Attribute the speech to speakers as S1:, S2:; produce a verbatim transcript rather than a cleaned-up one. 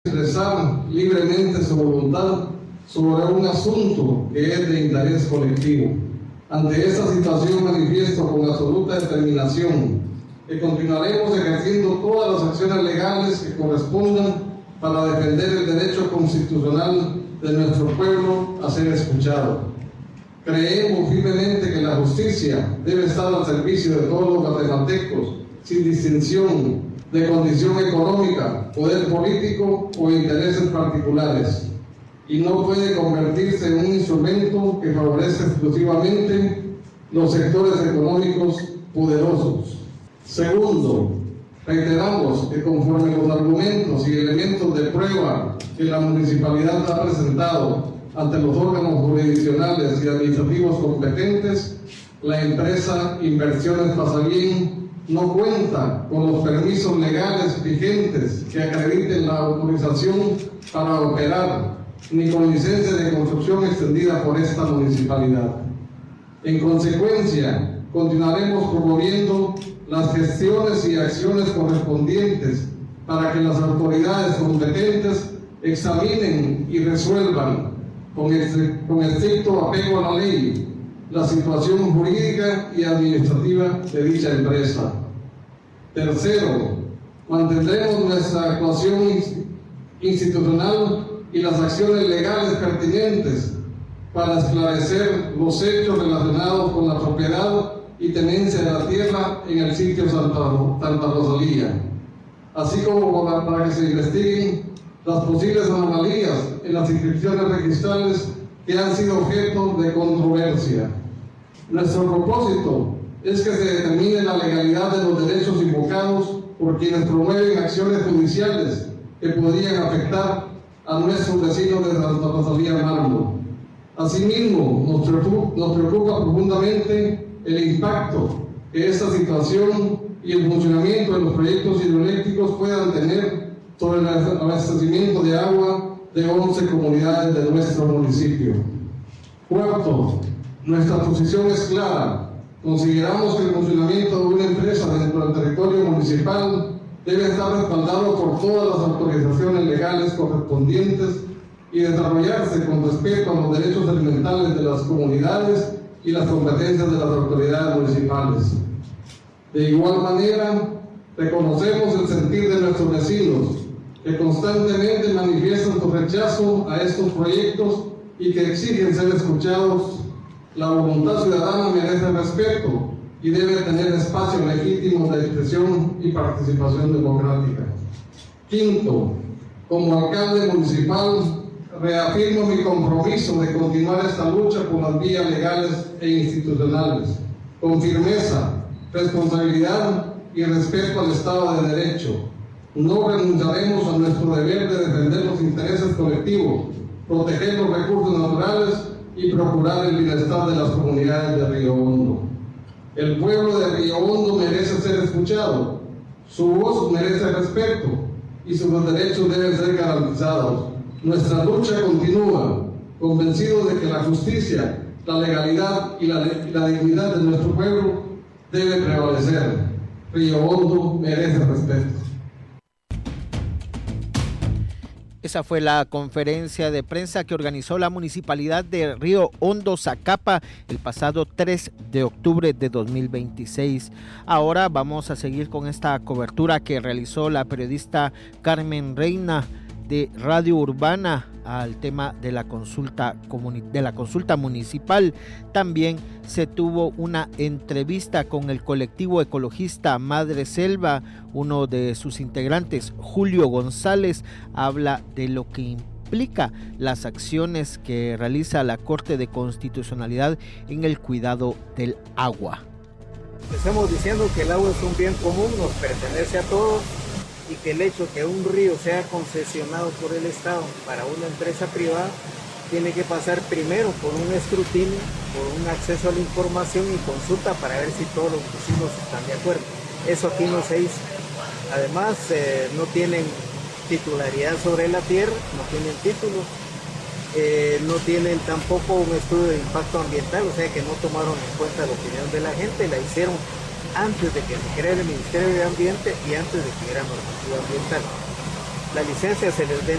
S1: expresar libremente su voluntad sobre un asunto que es de interés colectivo. Ante esta situación manifiesto con absoluta determinación que continuaremos ejerciendo todas las acciones legales que correspondan para defender el derecho constitucional de nuestro pueblo a ser escuchado. Creemos firmemente que la justicia debe estar al servicio de todos los guatemaltecos, sin distinción de condición económica, poder político o intereses particulares, y no puede convertirse en un instrumento que favorezca exclusivamente los sectores económicos poderosos. Segundo, reiteramos que conforme los argumentos y elementos de prueba que la municipalidad ha presentado ante los órganos jurisdiccionales y administrativos competentes, la empresa Inversiones Pasabien no cuenta con los permisos legales vigentes que acrediten la autorización para operar, ni con licencia de construcción extendida por esta municipalidad. En consecuencia, continuaremos promoviendo las gestiones y acciones correspondientes para que las autoridades competentes examinen y resuelvan con, este, con estricto apego a la ley la situación jurídica y administrativa de dicha empresa. Tercero, mantendremos nuestra actuación institucional y las acciones legales pertinentes para esclarecer los hechos relacionados con la propiedad y tenencia de la tierra en el sitio Santa, Santa Rosalía, así como para, para que se investiguen las posibles anomalías en las inscripciones registrales que han sido objeto de controversia. Nuestro propósito es que se determine la legalidad de los derechos invocados por quienes promueven acciones judiciales que podrían afectar a nuestros vecinos de Santa Rosalía Mármol. Asimismo, nos preocupa, nos preocupa profundamente el impacto que esta situación y el funcionamiento de los proyectos hidroeléctricos puedan tener sobre el abastecimiento de agua de once comunidades de nuestro municipio. Cuarto, nuestra posición es clara. Consideramos que el funcionamiento de una empresa dentro del territorio municipal debe estar respaldado por todas las autorizaciones legales correspondientes y desarrollarse con respeto a los derechos elementales de las comunidades y las competencias de las autoridades municipales. De igual manera, reconocemos el sentir de nuestros vecinos, que constantemente manifiestan su rechazo a estos proyectos y que exigen ser escuchados. La voluntad ciudadana merece respeto y debe tener espacio legítimo de expresión y participación democrática. Quinto, como alcalde municipal, reafirmo mi compromiso de continuar esta lucha por las vías legales e institucionales, con firmeza, responsabilidad y respeto al Estado de Derecho. No renunciaremos a nuestro deber de defender los intereses colectivos, proteger los recursos naturales y procurar el bienestar de las comunidades de Río Hondo. El pueblo de Río Hondo merece ser escuchado, su voz merece respeto y sus derechos deben ser garantizados. Nuestra lucha continúa, convencidos de que la justicia, la legalidad y la, y la dignidad de nuestro pueblo debe prevalecer. Río Hondo merece respeto.
S2: Esa fue la conferencia de prensa que organizó la Municipalidad de Río Hondo, Zacapa, el pasado tres de octubre de dos mil veintiséis. Ahora vamos a seguir con esta cobertura que realizó la periodista Carmen Reina de Radio Urbana al tema de la consulta de la consulta municipal. También se tuvo una entrevista con el colectivo ecologista Madre Selva. Uno de sus integrantes, Julio González, habla de lo que implica las acciones que realiza la Corte de Constitucionalidad en el cuidado del agua.
S3: Estamos diciendo que el agua es un bien común, nos pertenece a todos, y que el hecho que un río sea concesionado por el Estado para una empresa privada tiene que pasar primero por un escrutinio, por un acceso a la información y consulta para ver si todos los vecinos están de acuerdo. Eso aquí no se hizo. Además, eh, no tienen titularidad sobre la tierra, no tienen títulos, eh, no tienen tampoco un estudio de impacto ambiental, o sea que no tomaron en cuenta la opinión de la gente, la hicieron antes de que se creara el Ministerio de Ambiente y antes de que hubiera normativa ambiental. La licencia se les vence